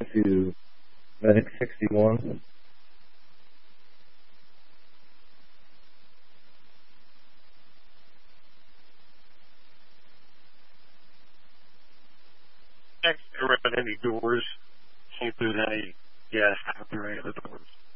to, I think, 61. Check around any doors. See if there's any gas out there, any of the doors.